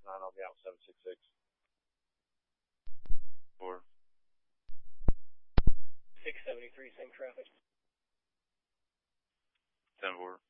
I'll be out 766. 4. 673, same traffic. 10-4.